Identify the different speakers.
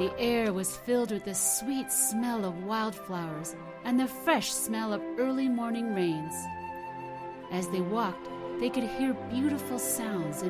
Speaker 1: The air was filled with the sweet smell of wildflowers and the fresh smell of early morning rains. As they walked, they could hear beautiful sounds